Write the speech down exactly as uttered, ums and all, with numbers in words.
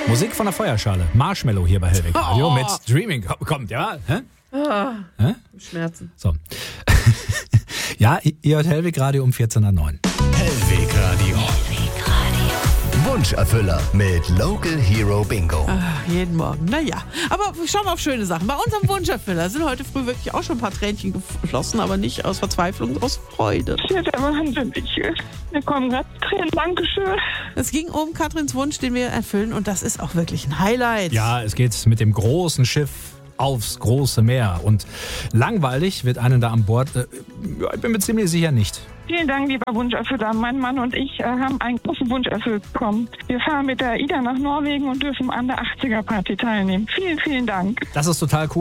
Musik von der Feuerschale. Marshmallow hier bei Hellweg Radio Oh. mit Dreaming. Kommt, ja? Hä? Ah, Hä? Schmerzen. So. Ja, ihr hört Hellweg Radio um vierzehn Uhr neun. Hellweg Radio. Wunscherfüller mit Local Hero Bingo. Ach, jeden Morgen. Naja, aber schauen wir auf schöne Sachen. Bei unserem Wunscherfüller sind heute früh wirklich auch schon ein paar Tränchen geflossen, aber nicht aus Verzweiflung, aus Freude. Das ist der Wahnsinn. Ich, mir kommen gerade Tränen. Dankeschön. Es ging um Katrins Wunsch, den wir erfüllen, und das ist auch wirklich ein Highlight. Ja, es geht mit dem großen Schiff aufs große Meer. Und langweilig wird einen da an Bord, äh, ja, ich bin mir ziemlich sicher nicht. Vielen Dank, lieber Wunscherfüller. Mein Mann und ich äh, haben einen großen Wunsch erfüllt bekommen. Wir fahren mit der AIDA nach Norwegen und dürfen an der achtziger Party teilnehmen. Vielen, vielen Dank. Das ist total cool.